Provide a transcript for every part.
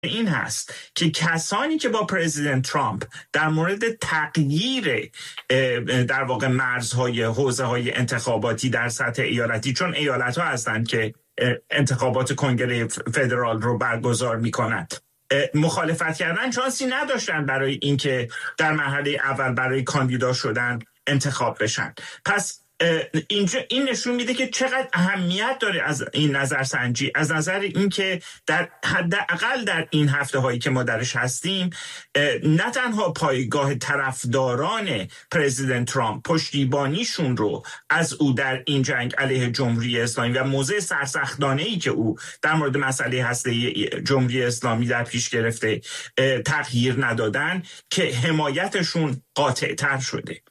این هست که کسانی که با پرزیدنت ترامپ در مورد تغییر در واقع مرزهای حوزه‌های انتخاباتی در سطح ایالتی، چون ایالت‌ها هستند که انتخابات کنگره فدرال رو برگزار می‌کنند، مخالفت کردن، شانسی نداشتن برای اینکه در مرحله اول برای کاندیدا شدن انتخاب بشن. پس اینجا این نشون میده که چقدر اهمیت داره از این نظرسنجی، از نظر اینکه در حداقل در این هفته هایی که ما درش هستیم نه تنها پایگاه طرفداران پرزیدنت ترامپ پشتیبانیشون رو از او در این جنگ علیه جمهوری اسلامی و موضع سرسختانه‌ای که او در مورد مسئله هسته‌ای جمهوری اسلامی در پیش گرفته تغییر ندادن، که حمایتشون قاطع‌تر شده.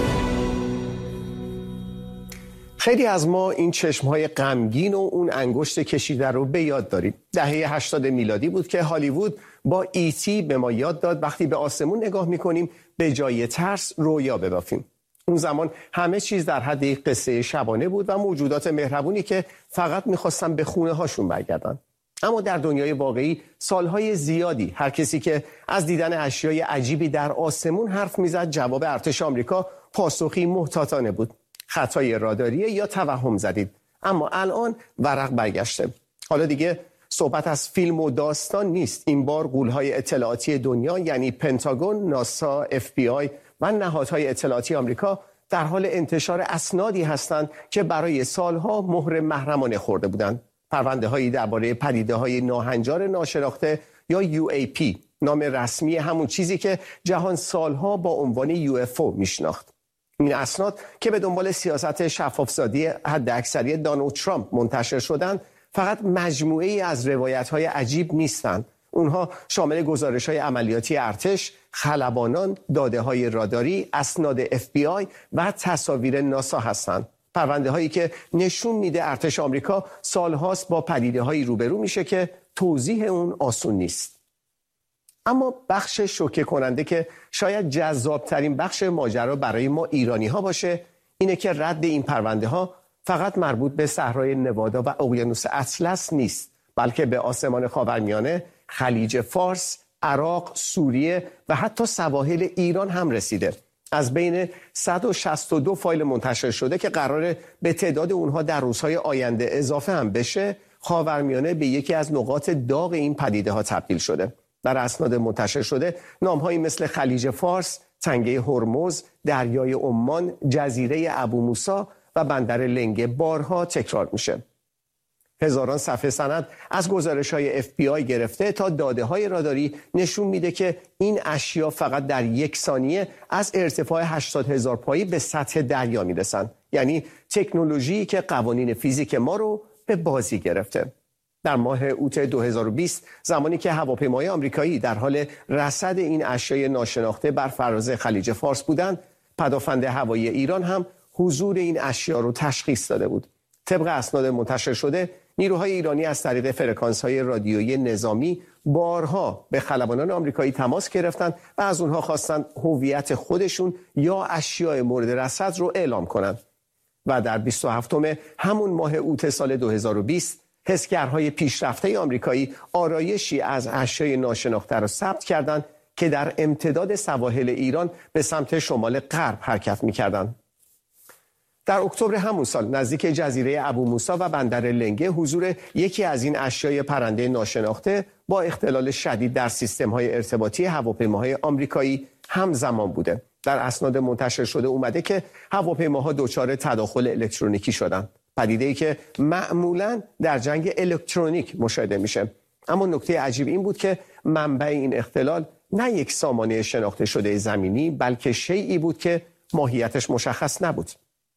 خیلی از ما این چشم‌های غمگین و اون انگشت کشیده رو به یاد داریم. دهه 80 میلادی بود که هالیوود با ایتی به ما یاد داد وقتی به آسمون نگاه می‌کنیم به جای ترس رویا ببافیم. اون زمان همه چیز در حد یک قصه شبانه بود و موجودات مهربونی که فقط می‌خواستن به خونه هاشون برگردن. اما در دنیای واقعی سالهای زیادی هر کسی که از دیدن اشیای عجیبی در آسمون حرف می‌زد، جواب ارتش آمریکا پاسخی محتاطانه بود: خطای راداریه یا توهم زدید. اما الان ورق برگشته. حالا دیگه صحبت از فیلم و داستان نیست. این بار غول‌های اطلاعاتی دنیا، یعنی پنتاگون، ناسا، FBI و نهادهای اطلاعاتی آمریکا در حال انتشار اسنادی هستند که برای سالها مهر محرمانه خورده بودند. پرونده‌هایی درباره پدیده‌های ناهنجار ناشناخته یا UAP، نام رسمی همون چیزی که جهان سالها با عنوان UFO میشناخت. این اسناد که به دنبال سیاست شفاف‌سازی حداکثری دونالد ترامپ منتشر شدند، فقط مجموعه‌ای از روایت‌های عجیب نیستند. اونها شامل گزارش‌های عملیاتی ارتش، خلبانان، داده‌های راداری، اسناد FBI و تصاویر ناسا هستند. پرونده‌هایی که نشون میده ارتش آمریکا سالهاست با پدیده‌هایی روبرو میشه که توضیح اون آسون نیست. اما بخش شوکه کننده که شاید جذابترین بخش ماجرا برای ما ایرانی ها باشه، اینه که رد این پرونده ها فقط مربوط به صحرای نوادا و اقیانوس اطلس نیست، بلکه به آسمان خاورمیانه، خلیج فارس، عراق، سوریه و حتی سواحل ایران هم رسیده. از بین 162 فایل منتشر شده که قراره به تعداد اونها در روزهای آینده اضافه هم بشه، خاورمیانه به یکی از نقاط داغ این پدیده ها تبدیل شده. در اسناد منتشر شده نام‌هایی مثل خلیج فارس، تنگه هرمز، دریای عمان، جزیره ابو موسی و بندر لنگه بارها تکرار میشه. هزاران صفحه سند از گزارش‌های FBI گرفته تا داده‌های راداری نشون میده که این اشیا فقط در یک ثانیه از ارتفاع 80,000 پایی به سطح دریا میرسن. یعنی تکنولوژی که قوانین فیزیک ما رو به بازی گرفته. در ماه اوت 2020 زمانی که هواپیمای آمریکایی در حال رصد این اشیاء ناشناخته بر فراز خلیج فارس بودند، پدافند هوایی ایران هم حضور این اشیاء رو تشخیص داده بود. طبق اسناد منتشر شده، نیروهای ایرانی از طریق فرکانس‌های رادیویی نظامی بارها به خلبانان آمریکایی تماس گرفتند و از اونها خواستند هویت خودشون یا اشیاء مورد رصد رو اعلام کنند. و در 27 همون ماه اوت سال 2020 حسگرهای پیشرفته آمریکایی آرایشی از اشیاء ناشناخته را ثبت کردند که در امتداد سواحل ایران به سمت شمال غرب حرکت می‌کردند. در اکتبر همون سال نزدیک جزیره ابو موسی و بندر لنگه حضور یکی از این اشیاء پرنده ناشناخته با اختلال شدید در سیستم‌های ارتباطی هواپیماهای آمریکایی همزمان بوده. در اسناد منتشر شده اومده که هواپیماها دچار تداخل الکترونیکی شدند. پدیده‌ای که معمولاً در جنگ الکترونیک مشاهده میشه. اما نکته عجیب این بود که منبع این اختلال نه یک سامانه شناخته شده زمینی، بلکه شیئی بود که ماهیتش مشخص نبود.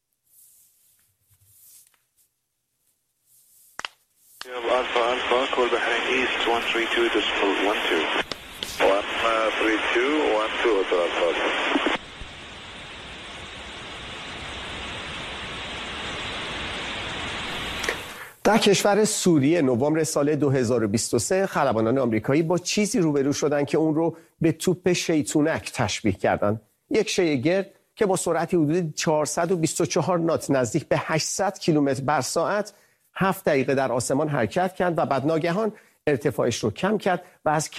در کشور سوریه نوامبر سال 2023 خلبانان آمریکایی با چیزی روبرو شدند که اون رو به توپ شیطونک تشبیه کردند. یک شی گرد که با سرعتی حدود 424 نات نزدیک به 800 کیلومتر بر ساعت 7 دقیقه در آسمان حرکت کرد و بعد ناگهان ارتفاعش رو کم کرد و از